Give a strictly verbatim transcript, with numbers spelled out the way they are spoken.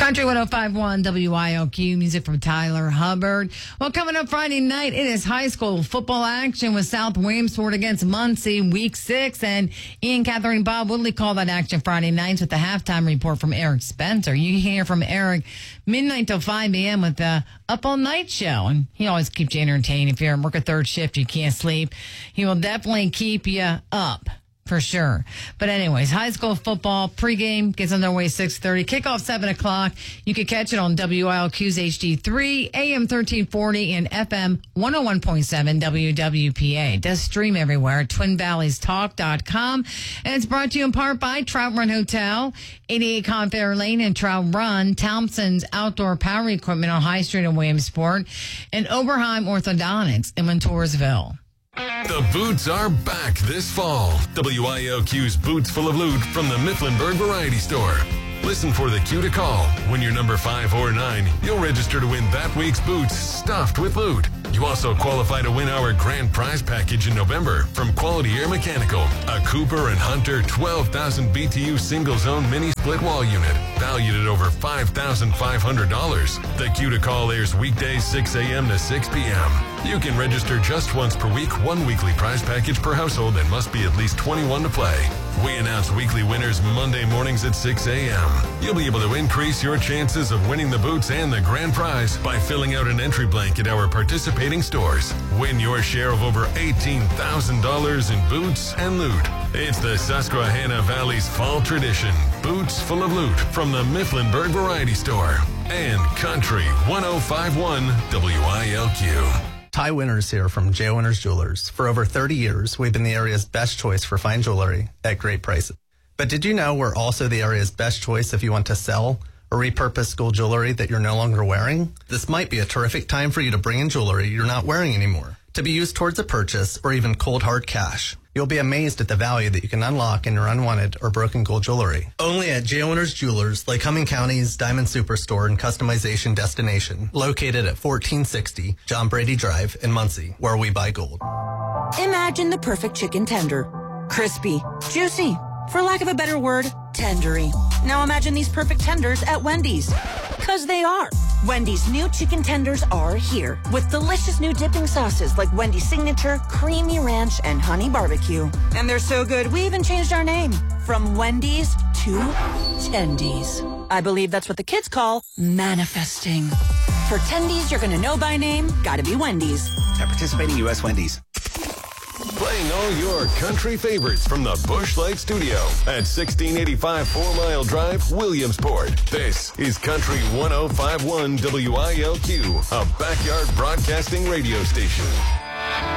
Country one oh five point one W I L Q, music from Tyler Hubbard. Well, coming up Friday night, it is high school football action with South Williamsport against Muncie, week six. And Ian, Catherine, Bob Woodley call that action Friday nights with the halftime report from Eric Spencer. You can hear from Eric midnight till five a.m. with the Up All Night show. And he always keeps you entertained. If you're on work a third shift, you can't sleep, he will definitely keep you up. For sure. But anyways, high school football pregame gets underway six thirty. Kickoff seven o'clock. You can catch it on W I L Q's H D three, A M thirteen forty, and F M one oh one point seven W W P A. It does stream everywhere at twin valleys talk dot com. And it's brought to you in part by Trout Run Hotel, eighty-eight Confair Lane and Trout Run, Thompson's Outdoor Power Equipment on High Street in Williamsport, and Oberheim Orthodontics in Montoursville. The Boots are back this fall. W I L Q's Boots Full of Loot from the Mifflinburg Variety Store. Listen for the cue to call. When you're number five or nine, you'll register to win that week's boots stuffed with loot. You also qualify to win our grand prize package in November from Quality Air Mechanical, a Cooper and Hunter twelve thousand B T U single-zone mini split wall unit, valued at over five thousand five hundred dollars. The cue to call airs weekdays six a.m. to six p.m. You can register just once per week, one weekly prize package per household, and must be at least twenty-one to play. We announce weekly winners Monday mornings at six a.m. You'll be able to increase your chances of winning the boots and the grand prize by filling out an entry blank at our participating stores. Win your share of over eighteen thousand dollars in boots and loot. It's the Susquehanna Valley's fall tradition. Boots Full of Loot from the Mifflinburg Variety Store and Country one oh five point one W I L Q. Ty Winters here from J. Winters Jewelers. For over thirty years, we've been the area's best choice for fine jewelry at great prices. But did you know we're also the area's best choice if you want to sell or repurpose school jewelry that you're no longer wearing? This might be a terrific time for you to bring in jewelry you're not wearing anymore, to be used towards a purchase or even cold hard cash. You'll be amazed at the value that you can unlock in your unwanted or broken gold jewelry. Only at J. Winters Jewelers, Lake Cumming County's Diamond Superstore and Customization Destination, located at fourteen sixty John Brady Drive in Muncie, where we buy gold. Imagine the perfect chicken tender. Crispy, juicy, for lack of a better word, tendery. Now imagine these perfect tenders at Wendy's. Because they are. Wendy's new chicken tenders are here with delicious new dipping sauces like Wendy's Signature, Creamy Ranch, and Honey Barbecue. And they're so good, we even changed our name from Wendy's to Tendies. I believe that's what the kids call manifesting. For Tendies you're going to know by name, gotta be Wendy's. At participating U S Wendy's. Playing all your country favorites from the Busch Light Studio at sixteen eighty-five Four Mile Drive, Williamsport. This is Country one oh five point one W I L Q, a backyard broadcasting radio station.